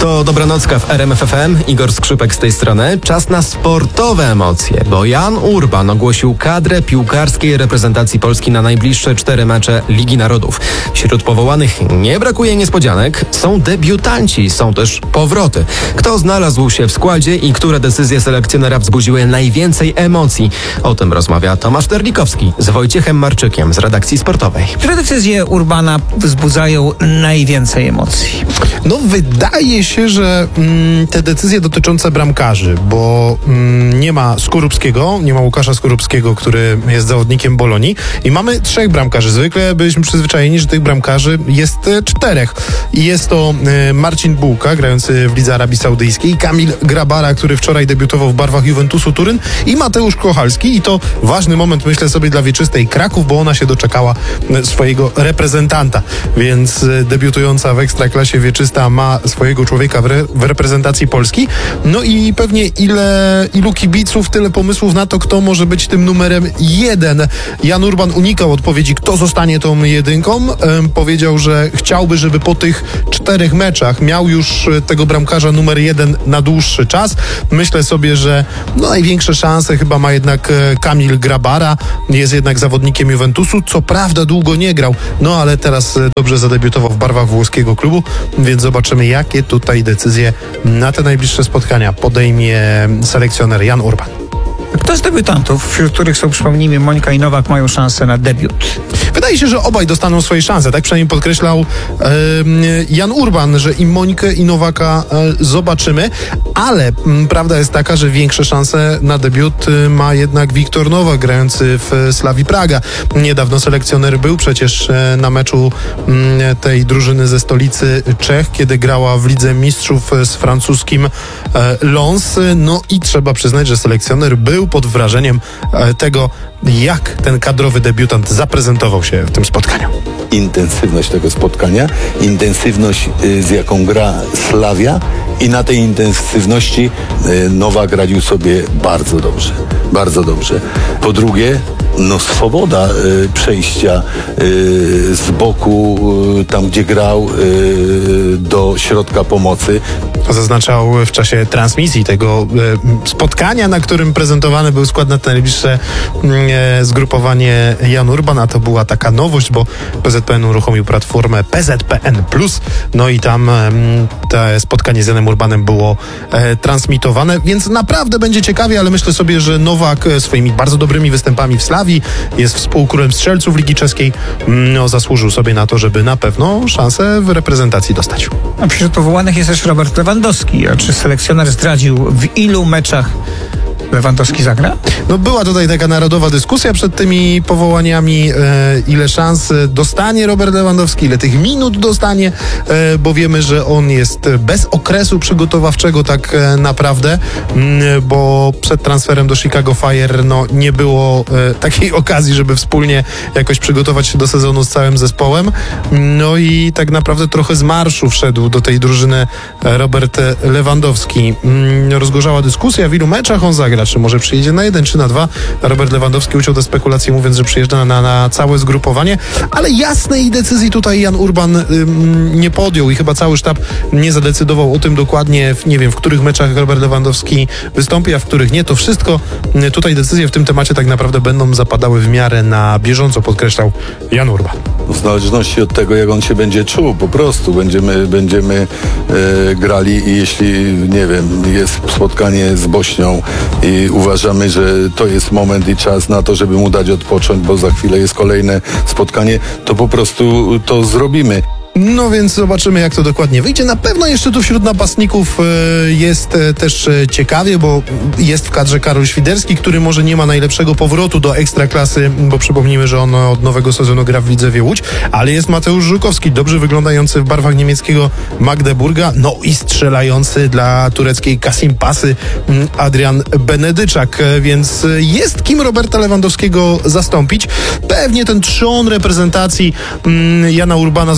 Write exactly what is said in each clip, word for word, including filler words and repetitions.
To Dobranocka w R M F F M. Igor Skrzypek z tej strony. Czas na sportowe emocje, bo Jan Urban ogłosił kadrę piłkarskiej reprezentacji Polski na najbliższe cztery mecze Ligi Narodów. Wśród powołanych nie brakuje niespodzianek. Są debiutanci, są też powroty. Kto znalazł się w składzie i które decyzje selekcjonera wzbudziły najwięcej emocji? O tym rozmawia Tomasz Terlikowski z Wojciechem Marczykiem z redakcji sportowej. Które decyzje Urbana wzbudzają najwięcej emocji? No wydaje się, że mm, te decyzje dotyczące bramkarzy, bo mm, nie ma Skorupskiego, nie ma Łukasza Skorupskiego, który jest zawodnikiem Bolonii i mamy trzech bramkarzy. Zwykle byliśmy przyzwyczajeni, że tych bramkarzy jest e, czterech. I jest to e, Marcin Bułka, grający w Lidze Arabii Saudyjskiej, Kamil Grabara, który wczoraj debiutował w barwach Juventusu Turyn i Mateusz Kochalski. I to ważny moment, myślę sobie, dla wieczystej Kraków, bo ona się doczekała e, swojego reprezentanta. Więc e, debiutująca w Ekstraklasie wieczysta ma swojego człowieka w, re, w reprezentacji Polski. No i pewnie ile, ilu kibiców, tyle pomysłów na to, kto może być tym numerem jeden. Jan Urban unikał odpowiedzi, kto zostanie tą jedynką. Ehm, powiedział, że chciałby, żeby po tych czterech meczach miał już tego bramkarza numer jeden na dłuższy czas. Myślę sobie, że no, największe szanse chyba ma jednak Kamil Grabara. Jest jednak zawodnikiem Juventusu. Co prawda długo nie grał, no ale teraz dobrze zadebiutował w barwach włoskiego klubu, więc zobaczymy, jakie tutaj decyzje na te najbliższe spotkania podejmie selekcjoner Jan Urban. Kto z debiutantów, wśród których są, przypomnijmy, Monika i Nowak, mają szansę na debiut? Wydaje się, że obaj dostaną swoje szanse. Tak przynajmniej podkreślał e, Jan Urban, że i Monikę, i Nowaka e, zobaczymy, ale m, prawda jest taka, że większe szanse na debiut e, ma jednak Wiktor Nowak, grający w Slavii Praga. Niedawno selekcjoner był przecież e, na meczu m, tej drużyny ze stolicy Czech, kiedy grała w Lidze Mistrzów z francuskim e, Lens. No i trzeba przyznać, że selekcjoner był pod wrażeniem e, tego, jak ten kadrowy debiutant zaprezentował się w tym spotkaniu. Intensywność tego spotkania, intensywność, y, z jaką gra Slavia, i na tej intensywności y, Nowak radził sobie bardzo dobrze. Bardzo dobrze. Po drugie, no swoboda y, przejścia y, z boku, y, tam gdzie grał, y, do środka pomocy. Zaznaczał w czasie transmisji tego e, spotkania, na którym prezentowany był skład na najbliższe e, zgrupowanie Jan Urban, a to była taka nowość, bo P Z P N uruchomił platformę P Z P N plus, no i tam e, to spotkanie z Janem Urbanem było e, transmitowane, więc naprawdę będzie ciekawie, ale myślę sobie, że Nowak swoimi bardzo dobrymi występami w Slawii, jest współkrólem strzelców Ligi Czeskiej, no zasłużył sobie na to, żeby na pewno szansę w reprezentacji dostać. A wśród powołanych jest też Robert Lewandowski. A czy selekcjoner zdradził, w ilu meczach Lewandowski zagra? No była tutaj taka narodowa dyskusja przed tymi powołaniami, e, ile szans dostanie Robert Lewandowski, ile tych minut dostanie, e, bo wiemy, że on jest bez okresu przygotowawczego tak e, naprawdę, m, bo przed transferem do Chicago Fire no, nie było e, takiej okazji, żeby wspólnie jakoś przygotować się do sezonu z całym zespołem. No i tak naprawdę trochę z marszu wszedł do tej drużyny Robert Lewandowski. M, rozgorzała dyskusja, w ilu meczach on zagra, czy może przyjedzie na jeden, czy na dwa. Robert Lewandowski uciął te spekulacje, mówiąc, że przyjeżdża na, na całe zgrupowanie, ale jasnej decyzji tutaj Jan Urban ym, nie podjął i chyba cały sztab nie zadecydował o tym dokładnie, w, nie wiem, w których meczach Robert Lewandowski wystąpi, a w których nie. To wszystko, y, tutaj decyzje w tym temacie tak naprawdę będą zapadały w miarę na bieżąco, podkreślał Jan Urban. W zależności od tego, jak on się będzie czuł, po prostu będziemy, będziemy e, grali i jeśli, nie wiem, jest spotkanie z Bośnią i uważamy, że to jest moment i czas na to, żeby mu dać odpocząć, bo za chwilę jest kolejne spotkanie, to po prostu to zrobimy. No więc zobaczymy, jak to dokładnie wyjdzie. Na pewno jeszcze tu wśród napastników e, jest e, też e, ciekawie, bo jest w kadrze Karol Świderski, który może nie ma najlepszego powrotu do Ekstraklasy, bo przypomnijmy, że on od nowego sezonu gra w Widzewie Łódź, ale jest Mateusz Żukowski, dobrze wyglądający w barwach niemieckiego Magdeburga, no i strzelający dla tureckiej Kasimpasy Adrian Benedyczak, e, więc jest kim Roberta Lewandowskiego zastąpić. Pewnie ten trzon reprezentacji m, Jana Urbana zostanie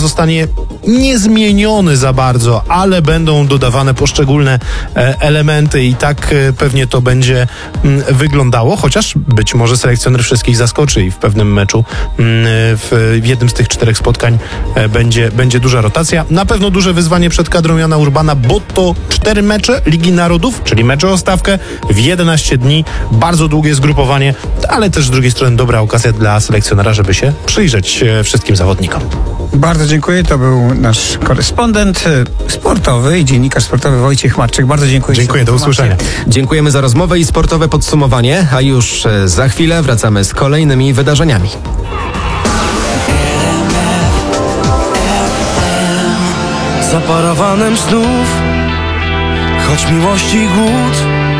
zostanie niezmieniony za bardzo, ale będą dodawane poszczególne e, elementy i tak e, pewnie to będzie m, wyglądało, chociaż być może selekcjoner wszystkich zaskoczy i w pewnym meczu, m, w, w jednym z tych czterech spotkań e, będzie, będzie duża rotacja. Na pewno duże wyzwanie przed kadrą Jana Urbana, bo to cztery mecze Ligi Narodów, czyli mecze o stawkę w jedenaście dni, bardzo długie zgrupowanie, ale też z drugiej strony dobra okazja dla selekcjonera, żeby się przyjrzeć e, wszystkim zawodnikom. Bardzo dziękuję. To był nasz korespondent e, sportowy i dziennikarz sportowy Wojciech Marczyk. Bardzo dziękuję. Dziękuję, do usłyszenia. Dziękujemy za rozmowę i sportowe podsumowanie, a już e, za chwilę wracamy z kolejnymi wydarzeniami. Za parawanem snów, choć miłości głód,